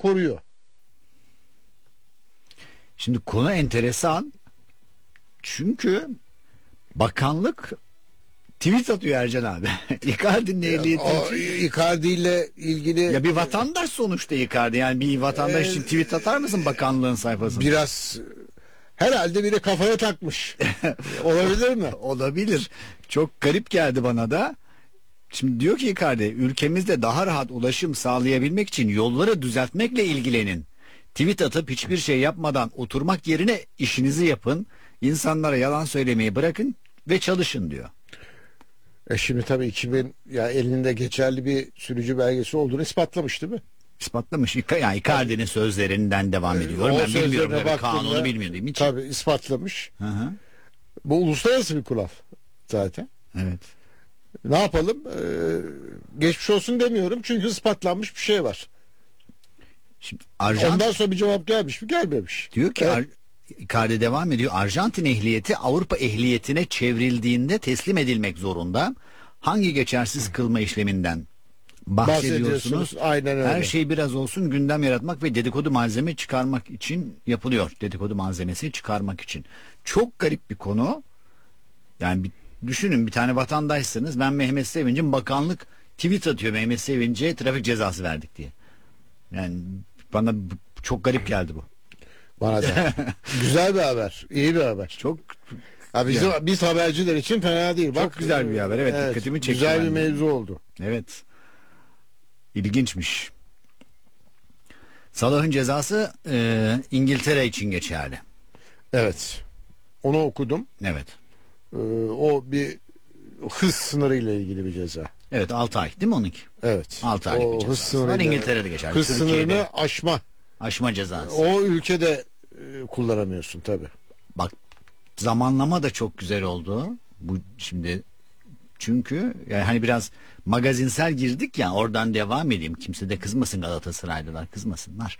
koruyor. Şimdi konu enteresan. Çünkü bakanlık tweet atıyor Ercan abi. Icardi'nin ehliyeti. Icardi ile ilgili Ya bir vatandaş sonuçta Icardi. Yani bir vatandaş için tweet atar mısın bakanlığın sayfasına? biraz herhalde biri kafaya takmış. Olabilir mi? Olabilir. Çok garip geldi bana da. Şimdi diyor ki Icardi, ülkemizde daha rahat ulaşım sağlayabilmek için yolları düzeltmekle ilgilenin. Tweet atıp hiçbir şey yapmadan oturmak yerine işinizi yapın. İnsanlara yalan söylemeyi bırakın ve çalışın diyor. Şimdi tabii 2000 ya elinde geçerli bir sürücü belgesi olduğunu ispatlamış değil mi? İspatlamış. Yani Icardi'nin sözlerinden devam ediyor. O Ben bilmiyorum. sözlerine Tabii, kanunu baktığımda bilmediğim için. tabii ispatlamış. Hı hı. Bu uluslararası bir kural zaten. Evet. Ne yapalım? Geçmiş olsun demiyorum çünkü ispatlanmış bir şey var. Şimdi Ondan sonra bir cevap gelmiş mi? Gelmemiş. diyor ki Icardi devam ediyor. Arjantin ehliyeti Avrupa ehliyetine çevrildiğinde teslim edilmek zorunda. Hangi geçersiz kılma işleminden bahsediyorsunuz? Aynen öyle. Her şey biraz olsun gündem yaratmak ve dedikodu malzeme çıkarmak için yapılıyor. Dedikodu malzemesi çıkarmak için. Çok garip bir konu. Yani düşünün, bir tane vatandaşsınız. Ben Mehmet Sevinç'in, bakanlık tweet atıyor Mehmet Sevinç'e trafik cezası verdik diye. Yani bana çok garip geldi bu. Bana da. Güzel bir haber. İyi bir haber. Çok Biz haberciler için fena değil. Çok güzel bir haber. Evet, dikkatimi çekti. Güzel bir bende. mevzu oldu. Evet. İlginçmiş. Salah'ın cezası İngiltere için geçerli. Evet. Onu okudum. Evet. O bir hız sınırı ile ilgili bir ceza. Evet, 6 ay değil mi onunki? Evet. 6 aylık bir O hız cezası var. sınırıyla- İngiltere'de geçerli. Hız Türkiye'de sınırını aşma cezası. o ülkede kullanamıyorsun tabii. Bak, zamanlama da çok güzel oldu. Bu şimdi, çünkü yani hani biraz magazinsel girdik ya, oradan devam edeyim. Kimse de kızmasın, Galatasaraylılar kızmasınlar.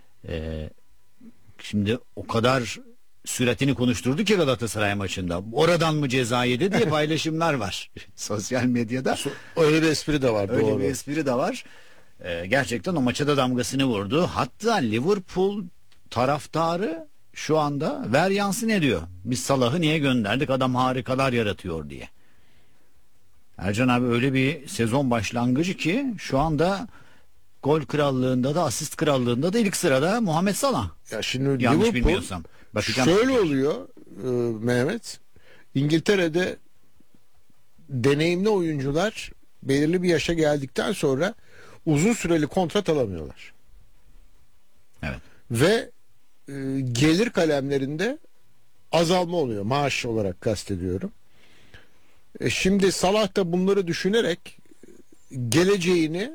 Şimdi o kadar süratini konuşturdu ki Galatasaray maçında. Oradan mı ceza yedi diye paylaşımlar var sosyal medyada. Öyle bir espri de var. Öyle doğru. bir espri de var. Gerçekten o maça da damgasını vurdu. Hatta Liverpool taraftarı şu anda ver yansın ediyor. Biz Salah'ı niye gönderdik? Adam harikalar yaratıyor diye. Ercan abi, öyle bir sezon başlangıcı ki şu anda gol krallığında da asist krallığında da ilk sırada Muhammed Salah. Ya şimdi Yanlış Liverpool bilmiyorsam. Bakacağım. şöyle oluyor Mehmet. İngiltere'de deneyimli oyuncular belirli bir yaşa geldikten sonra uzun süreli kontrat alamıyorlar. Evet. Ve gelir kalemlerinde azalma oluyor. Maaş olarak kastediyorum. Şimdi Salah da bunları düşünerek geleceğini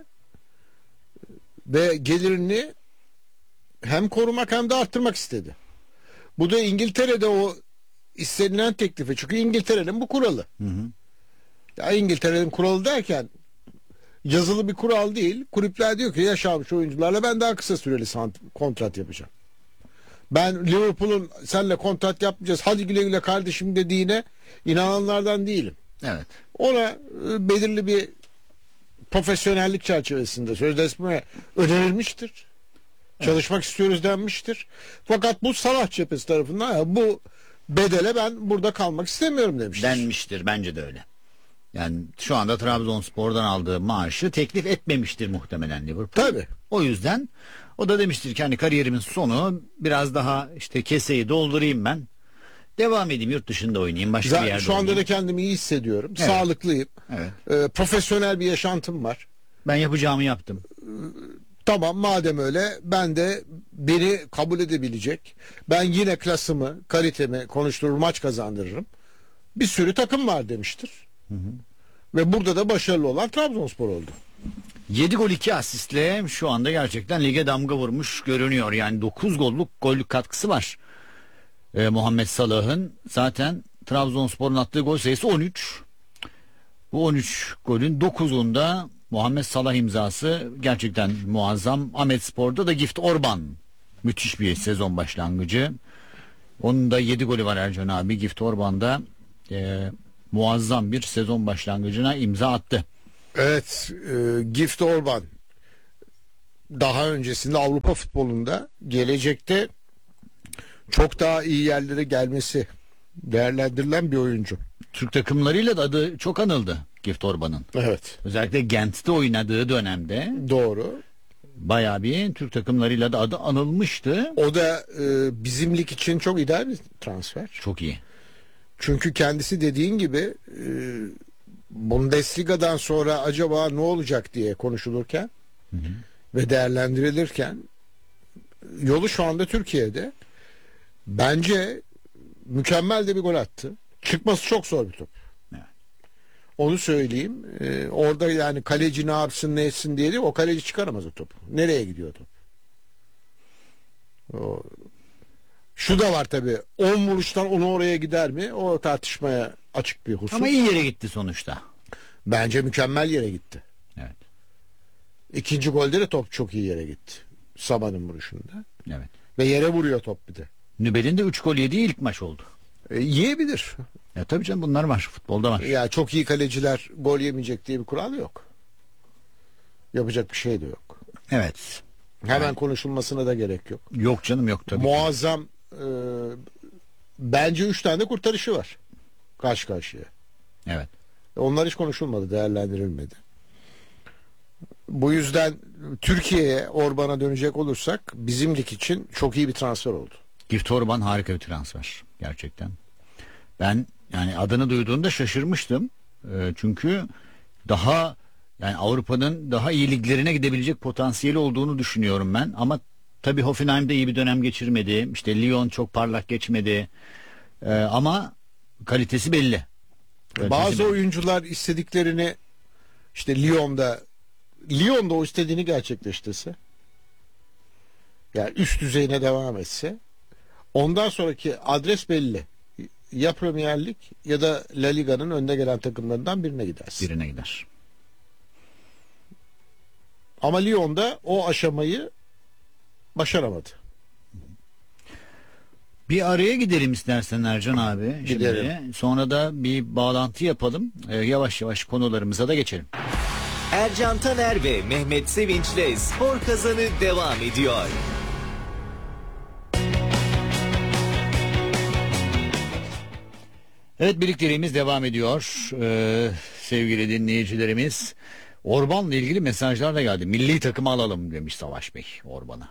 ve gelirini hem korumak hem de arttırmak istedi. Bu da İngiltere'de o istenilen teklifi. Çünkü İngiltere'nin bu kuralı. Hı hı. Ya İngiltere'nin kuralı derken yazılı bir kural değil. Kulüpler diyor ki yaşamış oyuncularla ben daha kısa süreli kontrat yapacağım. Ben Liverpool'un seninle kontrat yapmayacağız, hadi güle güle kardeşim dediğine inananlardan değilim. Evet. Ona belirli bir profesyonellik çerçevesinde sözleşme önerilmiştir. Çalışmak istiyoruz denmiştir. Fakat bu Salah cephesi tarafından ya, bu bedele ben burada kalmak istemiyorum demiştir. Denmiştir, bence de öyle. Yani şu anda Trabzonspor'dan aldığı maaşı teklif etmemiştir muhtemelen Liverpool. Tabii. O yüzden o da demiştir ki hani kariyerimin sonu, biraz daha işte keseyi doldurayım ben. Devam edeyim, yurt dışında oynayayım, başka bir yerde Şu anda oynayayım. da kendimi iyi hissediyorum. Evet. Sağlıklıyım. Evet. Profesyonel bir yaşantım var. Ben yapacağımı yaptım. Tamam, madem öyle ben de beni kabul edebilecek. Ben yine klasımı, kalitemi konuşturur, maç kazandırırım. Bir sürü takım var demiştir. Hı hı. Ve burada da başarılı olan Trabzonspor oldu. 7 gol 2 asistle şu anda gerçekten lige damga vurmuş görünüyor. Yani 9 gollük katkısı var. Muhammed Salah'ın zaten Trabzonspor'un attığı gol sayısı 13. Bu 13 golün 9'unda Muhammed Salah imzası, gerçekten muazzam. Ahmetspor'da da Gift Orban müthiş bir sezon başlangıcı. Onun da 7 golü var Ercan abi. Gift Orban'da muazzam bir sezon başlangıcına imza attı. Evet, Gift Orban daha öncesinde Avrupa futbolunda gelecekte çok daha iyi yerlere gelmesi değerlendirilen bir oyuncu. Türk takımlarıyla da adı çok anıldı Gift Orban'ın. Evet. Özellikle Gent'te oynadığı dönemde Doğru. bayağı bir Türk takımlarıyla da adı anılmıştı. O da bizim lig için çok ideal bir transfer. Çok iyi. Çünkü kendisi dediğin gibi Bundesliga'dan sonra acaba ne olacak diye konuşulurken ve değerlendirilirken yolu şu anda Türkiye'de. Bence mükemmel de bir gol attı. Çıkması çok zor bir top. Evet. Onu söyleyeyim. Orada yani kaleci ne yapsın ne etsin diye değil, o kaleci çıkaramaz o topu. Nereye gidiyor top? Şu da var tabii. 10 vuruştan onu oraya gider mi? O tartışmaya açık bir husus. Ama iyi yere gitti sonuçta. Bence mükemmel yere gitti. Evet. İkinci golde de top çok iyi yere gitti. Sabah'ın vuruşunda. Evet. Ve yere vuruyor top bir de. Nübel'in de 3 gol yediği ilk maç oldu. Yiyebilir. Ya tabii canım, bunlar var. Futbolda var. Ya çok iyi kaleciler gol yemeyecek diye bir kural yok. Yapacak bir şey de yok. Evet. Hemen konuşulmasına da gerek yok. Yok canım, yok tabii. Muazzam bence 3 tane de kurtarışı var. Karşı karşıya. Evet. Onlar hiç konuşulmadı, değerlendirilmedi. Bu yüzden Türkiye'ye, Orban'a dönecek olursak bizim lig için çok iyi bir transfer oldu. Gift Orban harika bir transfer. Gerçekten. Ben yani adını duyduğumda şaşırmıştım. Çünkü daha yani Avrupa'nın daha iyi liglerine gidebilecek potansiyeli olduğunu düşünüyorum ben. Ama tabii Hoffenheim'de iyi bir dönem geçirmedi. İşte Lyon çok parlak geçmedi. Ama kalitesi belli. Bazı oyuncular istediklerini işte Lyon'da o istediğini gerçekleştirse, yani üst düzeyine devam etse, ondan sonraki adres belli. Ya Premier Lig ya da La Liga'nın önde gelen takımlarından birine gidersin. Birine gider. Ama Lyon'da o aşamayı başaramadı. Bir araya gidelim istersen Ercan abi. Gidelim. Şimdi. Sonra da bir bağlantı yapalım. Yavaş yavaş konularımıza da geçelim. Ercan Taner ve Mehmet Sevinç'le Spor Kazanı devam ediyor. Evet, birlikteliğimiz devam ediyor. Sevgili dinleyicilerimiz, Orban'la ilgili mesajlar da geldi. Milli takımı alalım demiş Savaş Bey Orban'a.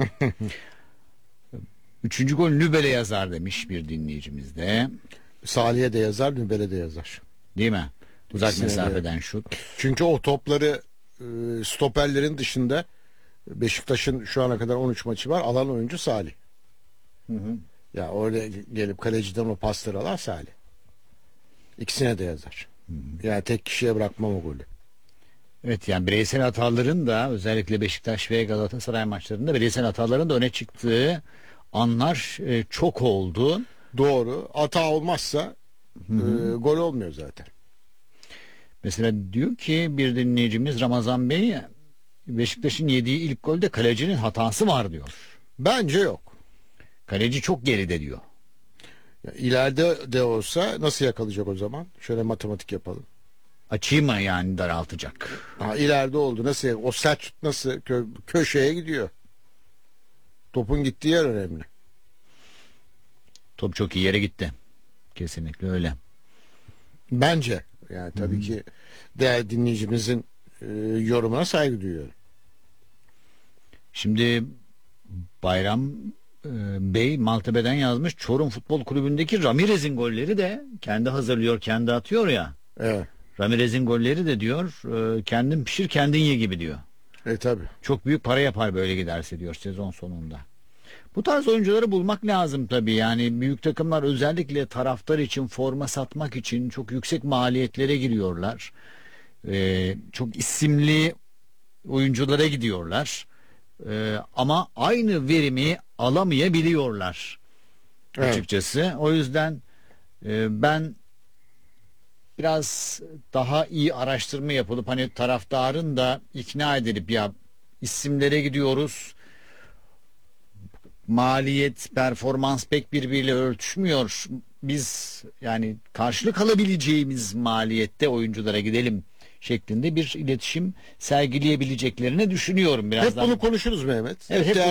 Üçüncü gol Nübel'e yazar demiş bir dinleyicimiz de. Salih'e de yazar, Nübel'e de yazar. Değil mi? Uzak İkisine de. mesafeden şut. Çünkü o topları stoperlerin dışında Beşiktaş'ın şu ana kadar 13 maçı var. Alan oyuncu Salih. Ya oraya gelip kaleciden o pasları alan Salih. İkisine de yazar. Yani tek kişiye bırakmam o golü. Evet, yani bireysel hataların da özellikle Beşiktaş ve Galatasaray maçlarında bireysel hataların da öne çıktığı anlar çok oldu. Doğru. Hata olmazsa gol olmuyor zaten. Mesela diyor ki bir dinleyicimiz, Ramazan Bey, Beşiktaş'ın yediği ilk golde kalecinin hatası var diyor. Bence yok. Kaleci çok geride diyor. Ya, ileride de olsa nasıl yakalayacak o zaman? Şöyle matematik yapalım. Açıyı mı yani daraltacak? İleride oldu. Nasıl? O sert şut nasıl? Köşeye gidiyor. Topun gittiği yer önemli. Top çok iyi yere gitti. Kesinlikle öyle. Bence. Yani tabii ki değerli dinleyicimizin yorumuna saygı duyuyorum. Şimdi Bayram Bey Maltepe'den yazmış. Çorum Futbol Kulübü'ndeki Ramirez'in golleri de kendi hazırlıyor, kendi atıyor ya. Evet. Ramirez'in golleri de diyor kendin pişir kendin ye gibi diyor. Tabii. Çok büyük para yapar böyle giderse diyor sezon sonunda. Bu tarz oyuncuları bulmak lazım tabii. Yani büyük takımlar özellikle taraftar için forma satmak için çok yüksek maliyetlere giriyorlar. Çok isimli oyunculara gidiyorlar. Ama aynı verimi alamayabiliyorlar Evet. açıkçası. O yüzden ben biraz daha iyi araştırma yapılıp hani taraftarın da ikna edilip ya isimlere gidiyoruz, maliyet performans pek birbiriyle örtüşmüyor, biz yani karşılık alabileceğimiz maliyette oyunculara gidelim şeklinde bir iletişim sergileyebileceklerini düşünüyorum Hep birazdan. bunu konuşuruz Mehmet. Evet, hep